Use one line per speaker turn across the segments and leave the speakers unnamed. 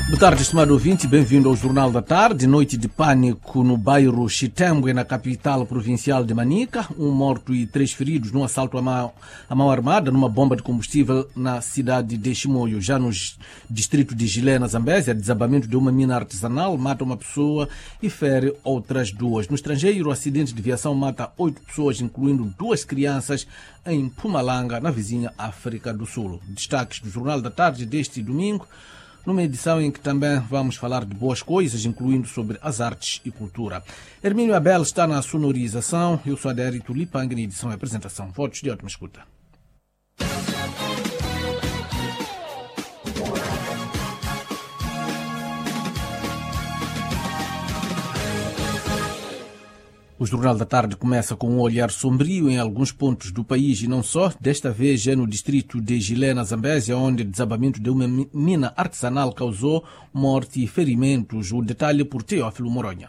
Boa tarde, estimado ouvinte, bem-vindo ao Jornal da Tarde. Noite de pânico no bairro Chitembwe, na capital provincial de Manica. 1 morto e 3 feridos num assalto à mão armada numa bomba de combustível na cidade de Chimoio. Já no distrito de Gilé, na Zambésia, desabamento de uma mina artesanal mata uma pessoa e fere outras 2. No estrangeiro, acidente de viação mata 8 pessoas, incluindo 2 crianças, em Mpumalanga, na vizinha África do Sul. Destaques do Jornal da Tarde deste domingo, numa edição em que também vamos falar de boas coisas, incluindo sobre as artes e cultura. Hermínio Abel está na sonorização, eu sou Adérito Lipang, na edição e apresentação. Votos de ótima escuta. O Jornal da Tarde começa com um olhar sombrio em alguns pontos do país e não só. Desta vez é no distrito de Gilé, na Zambésia, onde o desabamento de uma mina artesanal causou morte e ferimentos. O detalhe por Teófilo Moronha.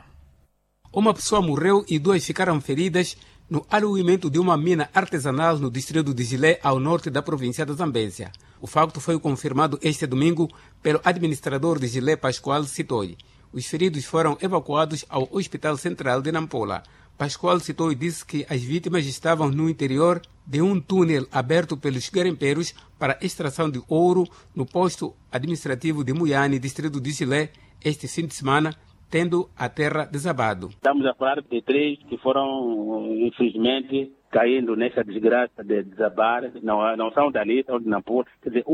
Uma pessoa morreu e 2 ficaram feridas no aluimento de uma mina artesanal no distrito de Gilé, ao norte da província da Zambésia. O facto foi confirmado este domingo pelo administrador de Gilé, Pascoal Sitoi. Os feridos foram evacuados ao Hospital Central de Nampula. Pascoal Sitoi disse que as vítimas estavam no interior de um túnel aberto pelos garimpeiros para extração de ouro no posto administrativo de Muiane, distrito de Gilé, este fim de semana, tendo a terra desabado.
Estamos a falar de 3 que foram, infelizmente, caindo nessa desgraça de desabar. Não são dali, são de Nampula. Quer dizer,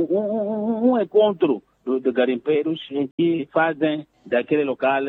um encontro de garimpeiros em que fazem daquele local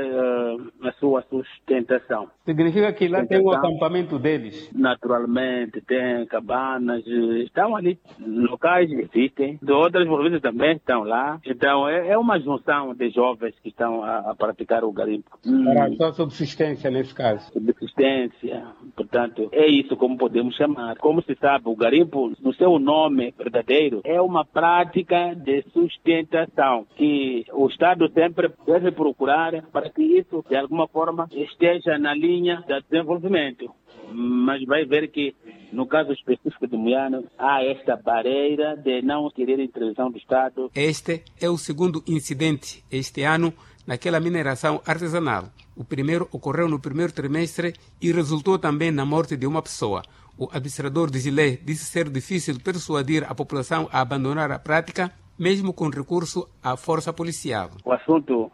a sua sustentação.
Significa que lá tem o acampamento deles?
Naturalmente, tem cabanas, estão ali, locais existem, de outras províncias também estão lá. Então é uma junção de jovens que estão a praticar o garimpo.
Para a sua subsistência nesse caso?
Subsistência, portanto, é isso como podemos chamar. Como se sabe, o garimpo, no seu nome verdadeiro, é uma prática de sustentação que o Estado sempre deve procurar para que isso, de alguma forma, esteja na linha do desenvolvimento. Mas vai ver que, no caso específico de Muiane, há esta barreira de não querer intervenção do Estado.
Este é o segundo incidente este ano naquela mineração artesanal. O primeiro ocorreu no primeiro trimestre e resultou também na morte de uma pessoa. O administrador de Gilé disse ser difícil persuadir a população a abandonar a prática, mesmo com recurso à força policial.
O assunto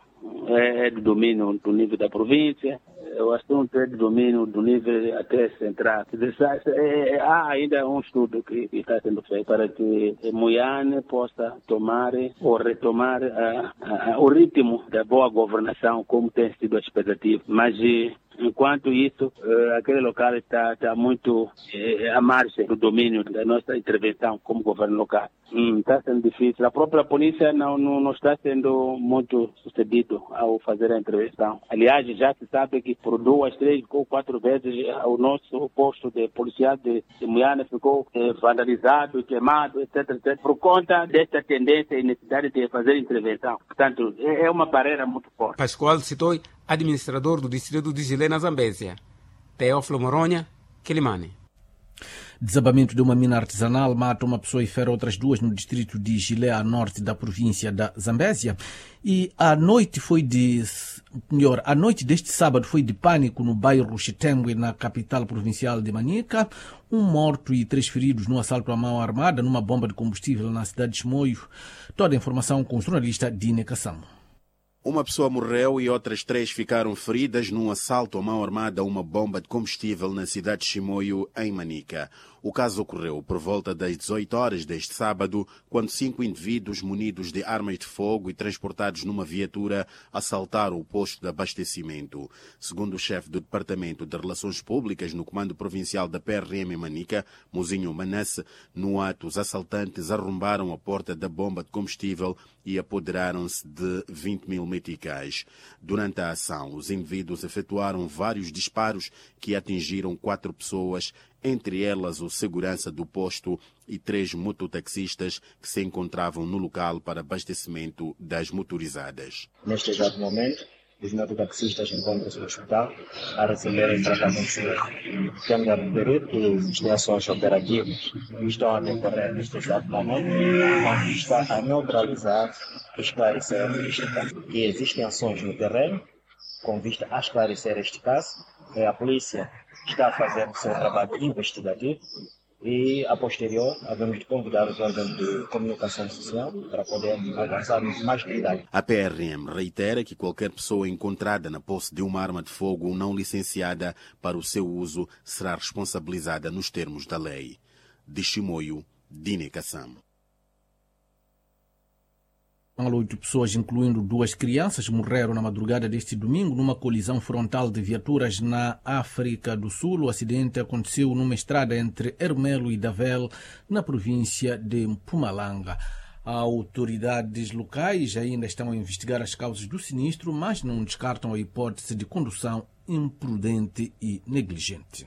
é de domínio do nível da província, o assunto é de domínio do nível até central. Há ainda um estudo que está sendo feito para que Muiane possa tomar ou retomar o ritmo da boa governação, como tem sido a expectativa. Mas enquanto isso, aquele local está muito à margem do domínio da nossa intervenção como governo local. Está sendo difícil. A própria polícia não está sendo muito sucedido ao fazer a intervenção. Aliás, já se sabe que por 2, 3 ou 4 vezes o nosso posto de policial de Muiane ficou vandalizado, queimado, etc., por conta desta tendência e necessidade de fazer intervenção. Portanto, é uma barreira muito forte.
Pascoal Sitoi, administrador do distrito de Gilé, na Zambésia. Teófilo Moronha, Quilimane.
Desabamento de uma mina artesanal mata uma pessoa e fere outras 2 no distrito de Gilé, a norte da província da Zambésia. E a noite deste sábado foi de pânico no bairro Chitembwe, na capital provincial de Manica. 1 morto e 3 feridos no assalto à mão armada numa bomba de combustível na cidade de Chimoio. Toda a informação com o jornalista Dine Kassamo.
Uma pessoa morreu e outras 3 ficaram feridas num assalto à mão armada a uma bomba de combustível na cidade de Chimoio, em Manica. O caso ocorreu por volta das 18 horas deste sábado, quando 5 indivíduos munidos de armas de fogo e transportados numa viatura assaltaram o posto de abastecimento. Segundo o chefe do Departamento de Relações Públicas no Comando Provincial da PRM em Manica, Mozinho Manasse, no ato os assaltantes arrombaram a porta da bomba de combustível e apoderaram-se de 20 mil meticais. Durante a ação, os indivíduos efetuaram vários disparos que atingiram 4 pessoas, entre elas o segurança do posto e 3 mototaxistas que se encontravam no local para abastecimento das motorizadas.
Neste exato momento, os mototaxistas encontram-se no hospital a receberem tratamento médico. Temos a referir que existem ações operativas que estão a decorrer neste exato momento, onde está a neutralizar e esclarecer este caso. E existem ações no terreno com vista a esclarecer este caso. A polícia está a fazer o seu trabalho investigativo e, a posterior, havemos de convidar os órgãos de comunicação social para poder avançar mais detalhes.
A PRM reitera que qualquer pessoa encontrada na posse de uma arma de fogo não licenciada para o seu uso será responsabilizada nos termos da lei. De Chimoio, Dine Kassam.
8 pessoas, incluindo 2 crianças, morreram na madrugada deste domingo numa colisão frontal de viaturas na África do Sul. O acidente aconteceu numa estrada entre Ermelo e Davel, na província de Mpumalanga. Autoridades locais ainda estão a investigar as causas do sinistro, mas não descartam a hipótese de condução imprudente e negligente.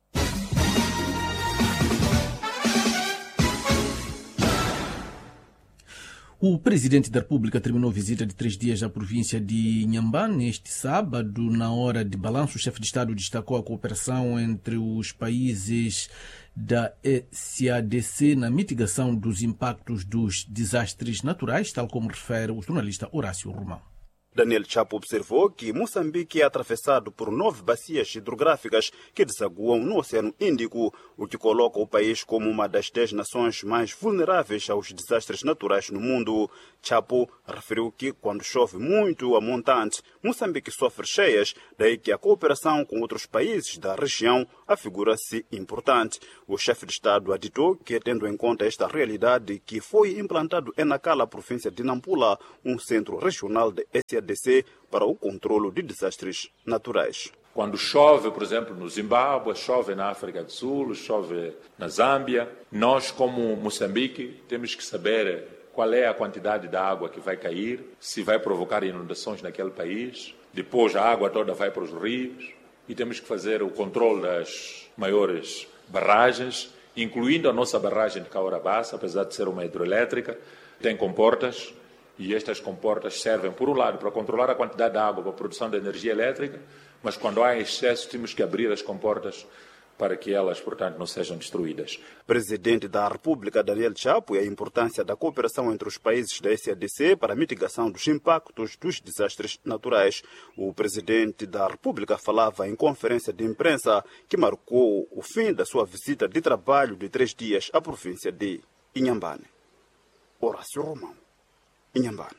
O presidente da República terminou a visita de 3 dias à província de Inhambane neste sábado. Na hora de balanço, o chefe de Estado destacou a cooperação entre os países da SADC na mitigação dos impactos dos desastres naturais, tal como refere o jornalista Horácio Romão.
Daniel Chapo observou que Moçambique é atravessado por 9 bacias hidrográficas que desaguam no Oceano Índico, o que coloca o país como uma das 10 nações mais vulneráveis aos desastres naturais no mundo. Chapo referiu que quando chove muito a montante, Moçambique sofre cheias, daí que a cooperação com outros países da região afigura-se importante. O chefe de Estado aditou que, tendo em conta esta realidade, que foi implantado em Nacala, província de Nampula, um centro regional de SADC para o controlo de desastres naturais.
Quando chove, por exemplo, no Zimbábue, chove na África do Sul, chove na Zâmbia, nós, como Moçambique, temos que saber qual é a quantidade de água que vai cair, se vai provocar inundações naquele país. Depois a água toda vai para os rios e temos que fazer o controle das maiores barragens, incluindo a nossa barragem de Caurabassa, apesar de ser uma hidroelétrica, tem comportas. E estas comportas servem, por um lado, para controlar a quantidade de água para a produção de energia elétrica, mas quando há excesso temos que abrir as comportas para que elas, portanto, não sejam destruídas.
Presidente da República, Daniel Chapo, e a importância da cooperação entre os países da SADC para a mitigação dos impactos dos desastres naturais. O presidente da República falava em conferência de imprensa que marcou o fim da sua visita de trabalho de 3 dias à província de Inhambane. Horácio Romão, Inhambane.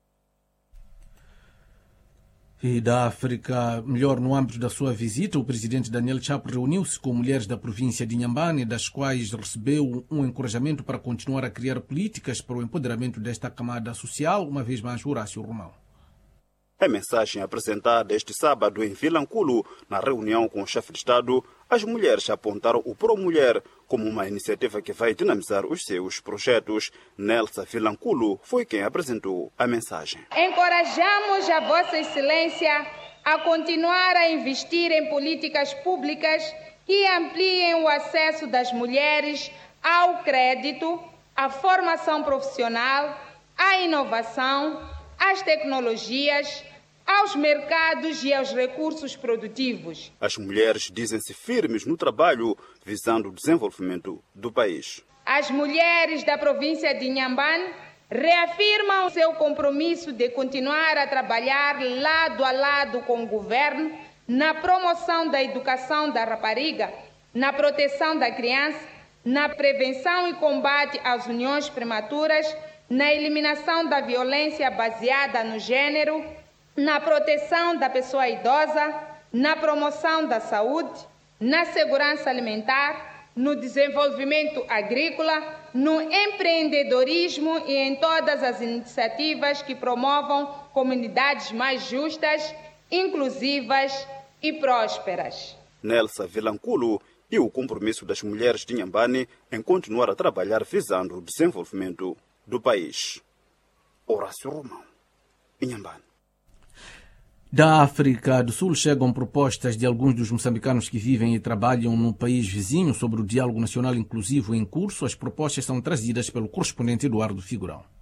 E da África, melhor, no âmbito da sua visita, o presidente Daniel Chapo reuniu-se com mulheres da província de Inhambane, das quais recebeu um encorajamento para continuar a criar políticas para o empoderamento desta camada social, uma vez mais Horácio Romão.
Em mensagem apresentada este sábado em Vilanculo, na reunião com o chefe de Estado, as mulheres apontaram o Pro-Mulher como uma iniciativa que vai dinamizar os seus projetos. Nelsa Vilanculo foi quem apresentou a mensagem.
Encorajamos a Vossa Excelência a continuar a investir em políticas públicas que ampliem o acesso das mulheres ao crédito, à formação profissional, à inovação, às tecnologias, aos mercados e aos recursos produtivos.
As mulheres dizem-se firmes no trabalho visando o desenvolvimento do país.
As mulheres da província de Inhambane reafirmam seu compromisso de continuar a trabalhar lado a lado com o governo na promoção da educação da rapariga, na proteção da criança, na prevenção e combate às uniões prematuras, na eliminação da violência baseada no gênero, na proteção da pessoa idosa, na promoção da saúde, na segurança alimentar, no desenvolvimento agrícola, no empreendedorismo e em todas as iniciativas que promovam comunidades mais justas, inclusivas e prósperas.
Nelsa Vilanculo e o compromisso das mulheres de Inhambane em continuar a trabalhar visando o desenvolvimento do país. Horácio Romão, Inhambane.
Da África do Sul chegam propostas de alguns dos moçambicanos que vivem e trabalham no país vizinho sobre o diálogo nacional inclusivo em curso. As propostas são trazidas pelo correspondente Eduardo Figurão.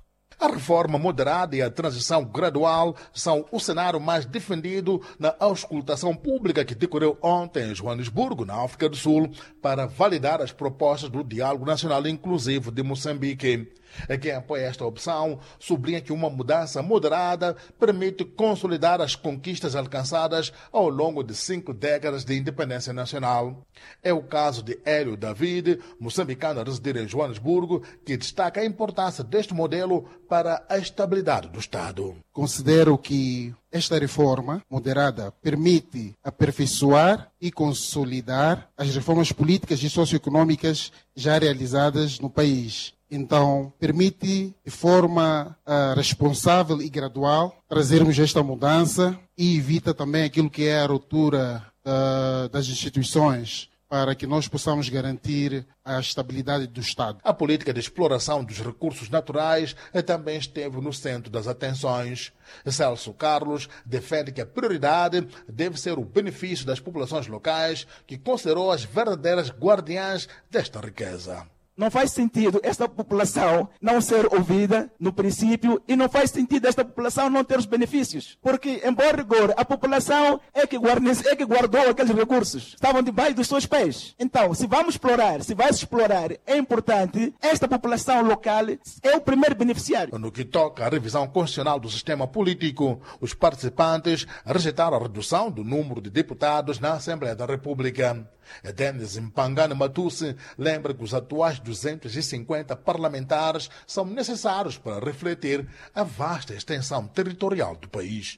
A reforma moderada e a transição gradual são o cenário mais defendido na auscultação pública que decorreu ontem em Joanesburgo, na África do Sul, para validar as propostas do Diálogo Nacional Inclusivo de Moçambique. Quem apoia esta opção sublinha que uma mudança moderada permite consolidar as conquistas alcançadas ao longo de 5 décadas de independência nacional. É o caso de Hélio David, moçambicano a residir em Joanesburgo, que destaca a importância deste modelo para a estabilidade do Estado.
Considero que esta reforma moderada permite aperfeiçoar e consolidar as reformas políticas e socioeconômicas já realizadas no país. Então, permite, de forma responsável e gradual, trazermos esta mudança e evita também aquilo que é a ruptura das instituições, para que nós possamos garantir a estabilidade do Estado.
A política de exploração dos recursos naturais também esteve no centro das atenções. Celso Carlos defende que a prioridade deve ser o benefício das populações locais, que considerou as verdadeiras guardiãs desta riqueza.
Não faz sentido esta população não ser ouvida no princípio e não faz sentido esta população não ter os benefícios. Porque, em bom rigor, a população é que guardou aqueles recursos. Estavam debaixo dos seus pés. Então, se vamos explorar, se vai se explorar, é importante, esta população local é o primeiro beneficiário.
No que toca à revisão constitucional do sistema político, os participantes rejeitaram a redução do número de deputados na Assembleia da República. Denis Mpangane Matusse lembra que os atuais 250 parlamentares são necessários para refletir a vasta extensão territorial do país.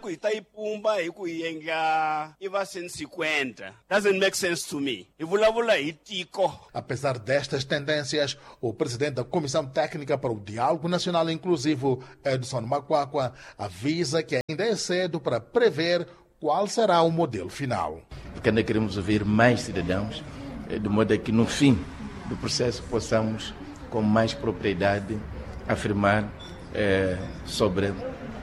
Doesn't make sense to me.
Apesar destas tendências, o presidente da Comissão Técnica para o Diálogo Nacional Inclusivo, Edson Makwakwa, avisa que ainda é cedo para prever qual será o modelo final.
Porque ainda queremos ouvir mais cidadãos, de modo a que no fim do processo possamos, com mais propriedade, afirmar sobre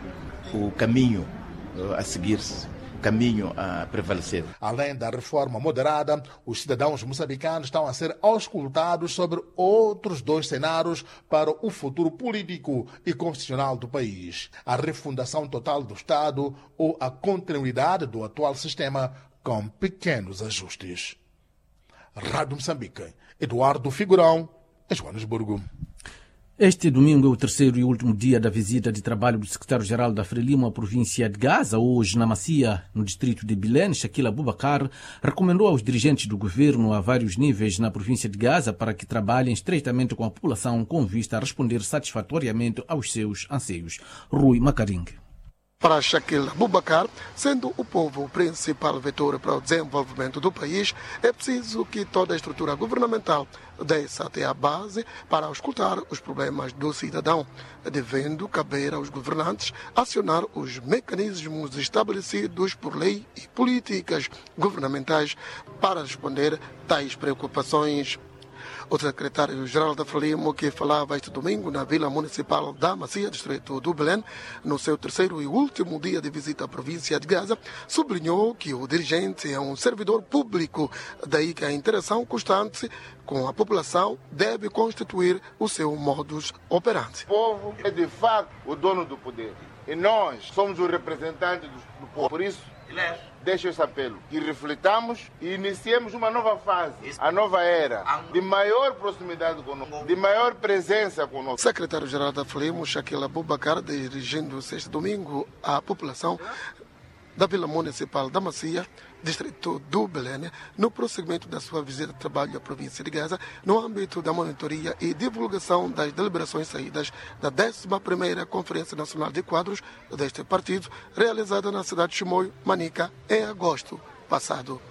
o caminho a seguir-se, o caminho a prevalecer.
Além da reforma moderada, os cidadãos moçambicanos estão a ser auscultados sobre outros 2 cenários para o futuro político e constitucional do país: a refundação total do Estado ou a continuidade do atual sistema com pequenos ajustes. Rádio Moçambique, Eduardo Figurão, Joanesburgo.
Este domingo é o terceiro e último dia da visita de trabalho do secretário-geral da Frelimo à província de Gaza. Hoje, na Macia, no distrito de Belém, Shaquille Abubakar recomendou aos dirigentes do governo a vários níveis na província de Gaza para que trabalhem estreitamente com a população com vista a responder satisfatoriamente aos seus anseios. Rui Macaringue.
Para Shaquille Abubakar, sendo o povo o principal vetor para o desenvolvimento do país, é preciso que toda a estrutura governamental desça até a base para auscultar os problemas do cidadão, devendo caber aos governantes acionar os mecanismos estabelecidos por lei e políticas governamentais para responder tais preocupações. O secretário-geral da Frelimo, que falava este domingo na Vila Municipal da Macia, distrito do Belém, no seu terceiro e último dia de visita à província de Gaza, sublinhou que o dirigente é um servidor público, daí que a interação constante com a população deve constituir o seu modus operandi.
O povo é de facto o dono do poder e nós somos os representantes do povo. Por isso, deixo esse apelo, que reflitamos e iniciemos uma nova fase, a nova era, de maior proximidade conosco, de maior presença conosco.
Secretário-geral da Frelimo, Shaquille Abubakar, dirigindo-se este domingo à população da Vila Municipal da Macia, distrito do Belém, no prosseguimento da sua visita de trabalho à província de Gaza, no âmbito da monitoria e divulgação das deliberações saídas da 11ª Conferência Nacional de Quadros deste partido, realizada na cidade de Chimoio, Manica, em agosto passado.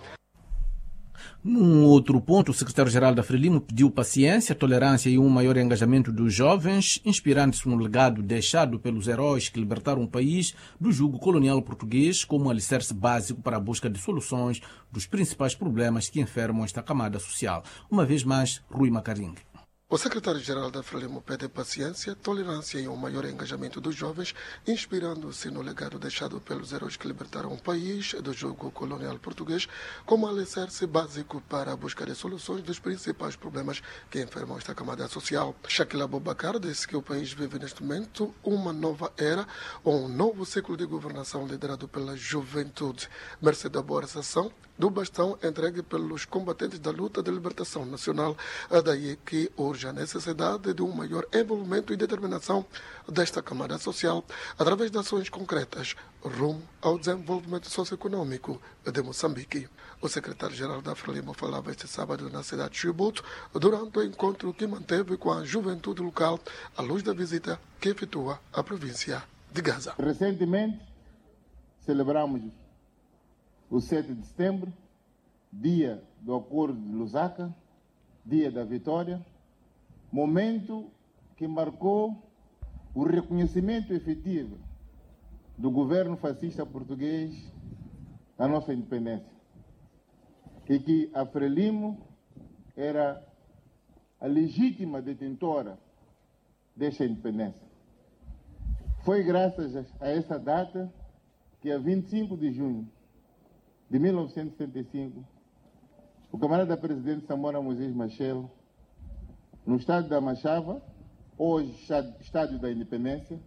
Num outro ponto, o secretário-geral da Frelimo pediu paciência, tolerância e um maior engajamento dos jovens, inspirando-se no legado deixado pelos heróis que libertaram o país do jugo colonial português como alicerce básico para a busca de soluções dos principais problemas que enfermam esta camada social. Uma vez mais, Rui Macaringue.
O secretário-geral da Frelimo pede paciência, tolerância e um maior engajamento dos jovens, inspirando-se no legado deixado pelos heróis que libertaram o país do jugo colonial português como alicerce básico para a busca de soluções dos principais problemas que enfermam esta camada social. Shakila Abubakar disse que o país vive neste momento uma nova era, um novo ciclo de governação liderado pela juventude, mercê da boa recepção do bastão entregue pelos combatentes da luta de libertação nacional. Daí que urge a necessidade de um maior envolvimento e determinação desta camada social através de ações concretas rumo ao desenvolvimento socioeconômico de Moçambique. O secretário-geral da Frelimo falava este sábado na cidade de Chibouto durante o encontro que manteve com a juventude local à luz da visita que efetua à província de Gaza.
Recentemente celebramos o 7 de setembro, dia do Acordo de Lusaka, dia da vitória, momento que marcou o reconhecimento efetivo do governo fascista português da nossa independência e que a Frelimo era a legítima detentora desta independência. Foi graças a essa data que, a 25 de junho de 1975, o camarada presidente Samora Moisés Machel, no estádio da Machava, hoje estádio da Independência,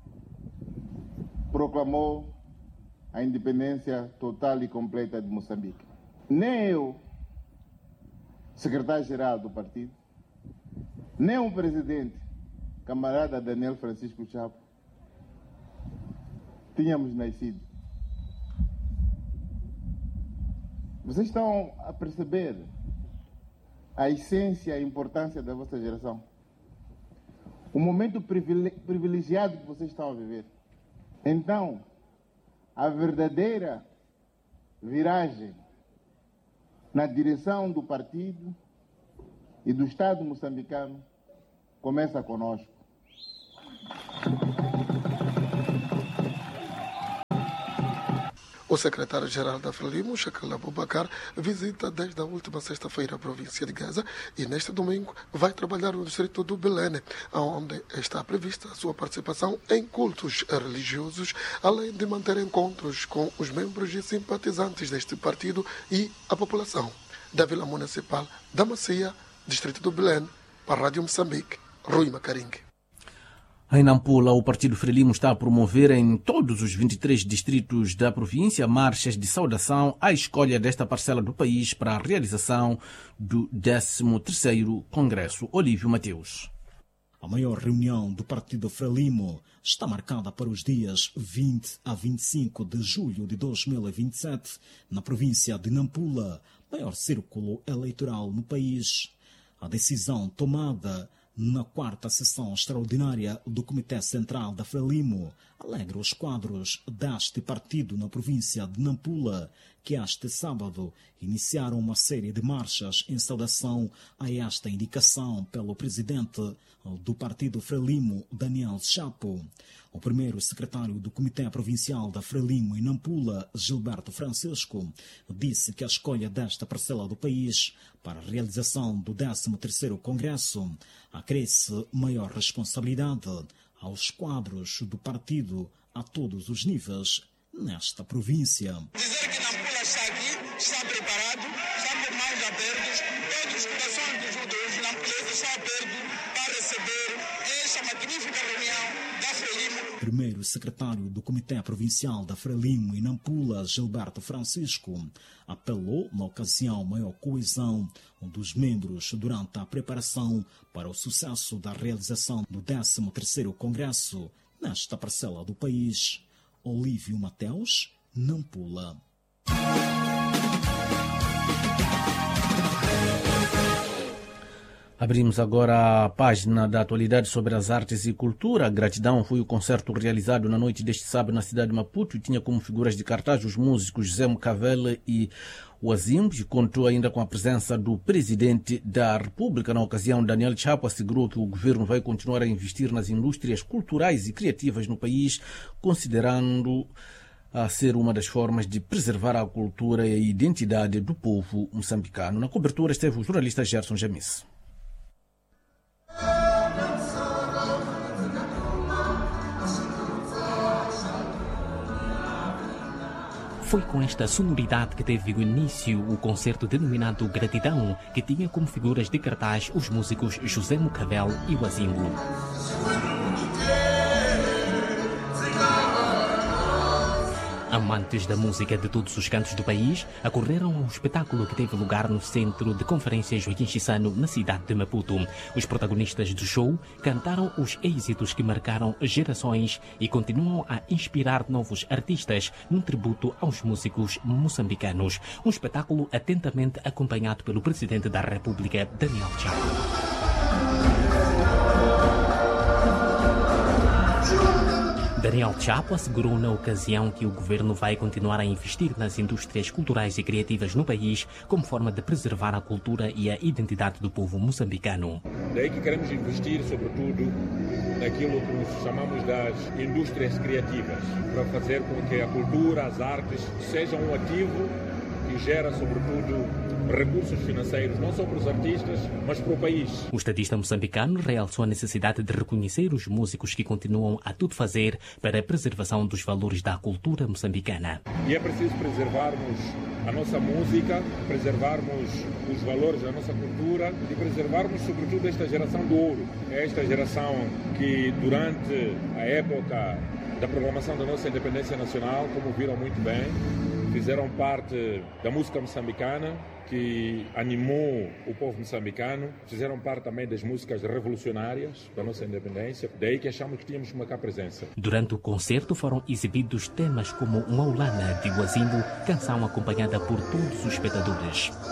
proclamou a independência total e completa de Moçambique. Nem eu, secretário-geral do partido, nem o presidente, camarada Daniel Francisco Chapo, tínhamos nascido. Vocês estão a perceber a essência e a importância da vossa geração. O momento privilegiado que vocês estão a viver. Então, a verdadeira viragem na direção do partido e do Estado moçambicano começa conosco.
O secretário-geral da Frelimo, Shakila Abubakar, visita desde a última sexta-feira a província de Gaza e neste domingo vai trabalhar no distrito do Belene, onde está prevista a sua participação em cultos religiosos, além de manter encontros com os membros e simpatizantes deste partido e a população da Vila Municipal da Macia, distrito do Belene, para a Rádio Moçambique, Rui Macaringue.
Em Nampula, o Partido Frelimo está a promover em todos os 23 distritos da província marchas de saudação à escolha desta parcela do país para a realização do 13º Congresso. Olívio Mateus.
A maior reunião do Partido Frelimo está marcada para os dias 20 a 25 de julho de 2027, na província de Nampula, maior círculo eleitoral no país. A decisão tomada na quarta sessão extraordinária do Comitê Central da Frelimo alegra os quadros deste partido na província de Nampula, que este sábado iniciaram uma série de marchas em saudação a esta indicação pelo presidente do Partido Frelimo, Daniel Chapo. O primeiro secretário do Comitê Provincial da Frelimo em Nampula, Gilberto Francisco, disse que a escolha desta parcela do país para a realização do 13º Congresso acresce maior responsabilidade aos quadros do partido a todos os níveis nesta província.
Dizer que Nampula está aqui, está preparado, está com mãos abertas, todos os corações dos nampulenses estão abertos para receber esta magnífica reunião da Frelimo.
Primeiro secretário do Comitê Provincial da Frelimo em Nampula, Gilberto Francisco, apelou na ocasião maior coesão dos membros durante a preparação para o sucesso da realização do 13º Congresso nesta parcela do país. Olívio Mateus, Nampula.
Abrimos agora a página da atualidade sobre as artes e cultura. Gratidão foi o concerto realizado na noite deste sábado na cidade de Maputo e tinha como figuras de cartaz os músicos José Mcavele e Wazimbi. Contou ainda com a presença do presidente da República. Na ocasião, Daniel Chapo assegurou que o governo vai continuar a investir nas indústrias culturais e criativas no país, considerando a ser uma das formas de preservar a cultura e a identidade do povo moçambicano. Na cobertura esteve o jornalista Gerson Jamis.
Foi com esta sonoridade que teve início o concerto denominado Gratidão, que tinha como figuras de cartaz os músicos José Mucavel e Wazimbo. Amantes da música de todos os cantos do país acorreram ao espetáculo que teve lugar no Centro de Conferências Joaquim Chissano, na cidade de Maputo. Os protagonistas do show cantaram os êxitos que marcaram gerações e continuam a inspirar novos artistas num tributo aos músicos moçambicanos. Um espetáculo atentamente acompanhado pelo Presidente da República, Daniel Chapo. Daniel Chapo assegurou na ocasião que o governo vai continuar a investir nas indústrias culturais e criativas no país como forma de preservar a cultura e a identidade do povo moçambicano.
Daí que queremos investir, sobretudo, naquilo que nós chamamos das indústrias criativas, para fazer com que a cultura, as artes, sejam um ativo que gera, sobretudo, recursos financeiros, não só para os artistas, mas para o país.
O estadista moçambicano realçou a necessidade de reconhecer os músicos que continuam a tudo fazer para a preservação dos valores da cultura moçambicana.
E é preciso preservarmos a nossa música, preservarmos os valores da nossa cultura e preservarmos, sobretudo, esta geração do ouro. É esta geração que, durante a época da proclamação da nossa independência nacional, como viram muito bem, fizeram parte da música moçambicana, que animou o povo moçambicano, fizeram parte também das músicas revolucionárias da nossa independência, daí que achamos que tínhamos que marcar presença.
Durante o concerto foram exibidos temas como Maulana de Wazimbo, canção acompanhada por todos os espectadores.